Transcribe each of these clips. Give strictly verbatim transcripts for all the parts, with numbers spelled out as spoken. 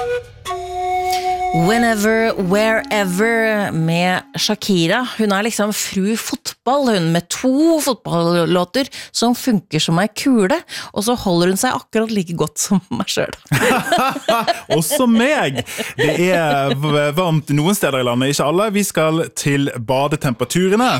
Whenever, Wherever med Shakira. Hun er liksom fru fotball, hun med to fotballåter som funker som ei kule, og så holder hun seg akkurat like godt som meg selv. Også meg! Det er varmt noen steder i landet, ikke alle. Vi skal til badetemperaturene.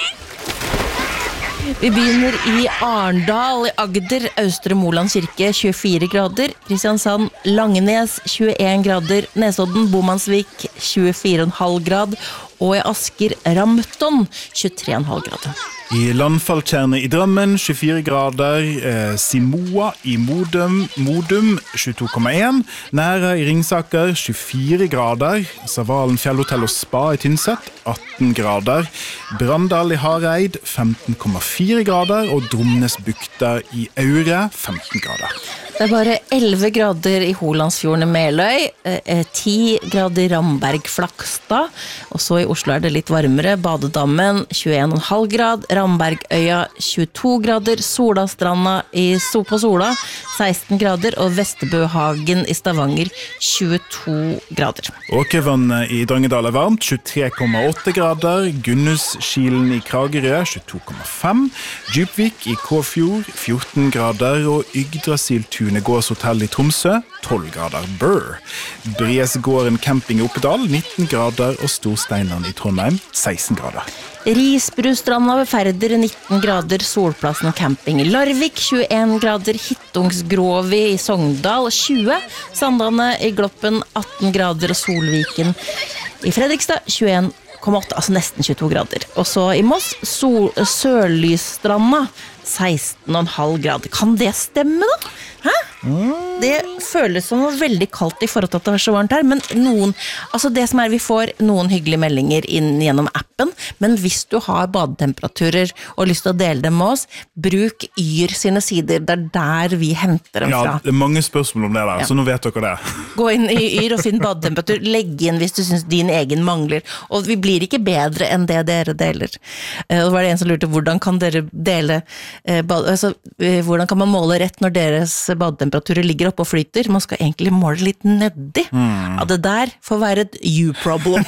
Vi begynner i Arndal, i Agder, Østre Moland kirke, tjuefire grader, Kristiansand, Langenes, tjueen grader, Nesodden, Bomansvik, tjuefire komma fem grad, og i Asker, Ramton, tjuetre komma fem grader. I Landfalltjernet i Drammen, tjuefire grader, eh, Simoa i Modum, Modum tjueto komma en, Næra i Ringsaker, tjuefire grader, Savalen Fjellhotell og Spa i Tynset, atten grader, Brandal i Hareid, femten komma fire grader, og Dromnesbukta i Aure, femten grader. Det er bare elleve grader i Holandsfjorden i Meløy, eh, ti grader i Ramberg Flakstad, og så i Oslo er det litt varmere, Badedammen tjueen komma fem grad, Rambergøya tjueto grader, Solastranda i so på Sola seksten grader, og Vesterbøhagen i Stavanger tjueto grader. Åkervannet i Drangedal er varmt, tjuetre komma åtte grader, Gunnuskilen i Kragerø, tjueto komma fem, Djupvik i Kåfjord, fjorten grader, og Yggdrasil Tunegårds hotell i Tromsø, tolv grader. Brr. Bresgården camping i Oppedal, nitten grader, og Storsteinland i Trondheim, seksten grader. Risbrustranda ved Færder, nitten grader, Solplassen camping i Larvik, tjueen grader, Hittungsgrovi i Sogndal, tjue, Sandane i Gloppen, atten grader, og Solviken i Fredrikstad, tjueen komma åtte, altså nesten tjueto grader. Og så i Moss, Sol, Sørlysstranda, seksten komma fem grader. Kan det stemme da? Hæ? Det føles som noe veldig kaldt i forhold til at det er så varmt her, men noen, altså det som er, vi får noen hyggelige meldinger inn gjennom appen, men hvis du har badetemperaturer og har lyst til å dele dem med oss, bruk Yr sine sider, det er der vi henter dem fra. Ja, det er mange spørsmål om det der, ja. Så nå vet dere det. Gå inn i Yr og finn badetemperatur, legg inn hvis du synes din egen mangler, og vi blir ikke bedre enn det dere deler. Og var det en som lurte, hvordan kan dere dele, altså, hvordan kan man måle rett når deres badetemperaturer ligger oppe og flyter? Man skal egentlig måle litt nedi. Mm. Ja, det der får være et you-problem.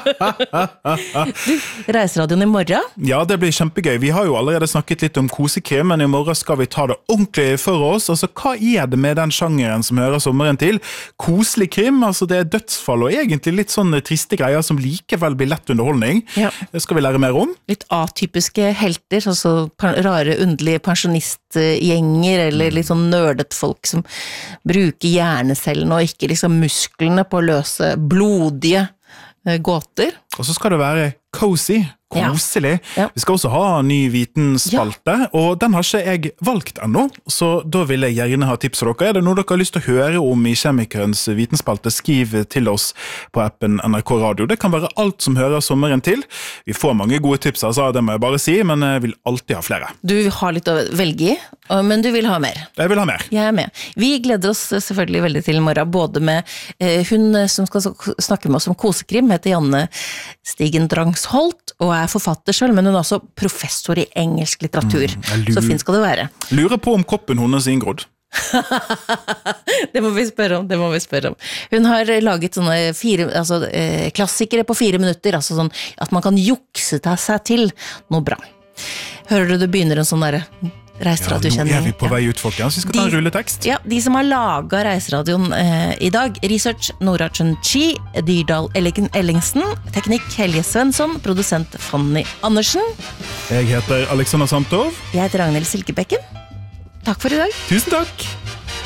Reiseradioen i morgen? Ja, det blir kjempegøy. Vi har jo allerede snakket litt om kosekrim, men i morgen skal vi ta det ordentlig for oss. Altså, hva er det med den sjangeren som hører sommeren til? Koselig krim, altså det er dødsfall og egentlig litt sånne triste greier som likevel blir lett underholdning. Ja. Det skal vi lære mer om. Litt atypiske helter, altså rare, underlige pensjonistgjenger, eller litt sånn nerdet folk som bruker hjernecellene og ikke liksom musklene på å løse blodige gåter. Og så skal det være cozy, koselig. Ja. Ja. Vi skal også ha en ny vitenspalte, ja. Og den har ikke jeg valgt ennå, så da vil jeg gjerne ha tips for dere. Er det noe dere har lyst til å høre om i Kjemikerens vitenspalte, skriv til oss på appen N R K Radio. Det kan være alt som hører sommeren til. Vi får mange gode tips, altså, det må jeg bare si, men jeg vil alltid ha flere. Du har litt å velge i, men du vil ha mer. Jeg vil ha mer. Jeg er med. Vi gleder oss selvfølgelig veldig til i morgen, både med eh, hun som skal snakke med oss om kosekrim, heter Janne Stigen Drangsholt, og er forfatter selv, men hun er også professor i engelsk litteratur. Mm, så fint skal det være. Lurer på om koppen hennes er inngrodd. Det må vi spørre om, det må vi spørre om. Hun har laget sånne fire, altså, eh, klassikere på fire minutter, altså sånn at man kan jukse seg til noe bra. Hører du det begynner en sånn der reiseradiokjenning? Ja, nå er vi på vei ut, folkens. Vi skal ta en rulletekst. Ja, de som har laget reiseradioen eh, i dag, research Nora Chun-Chi, Dyrdal Ellingsen, teknikk Helge Svensson, produsent Fanny Andersen. Jeg heter Alexander Samtov. Jeg heter Ragnhild Silkebekken. Takk for i dag. Tusen takk.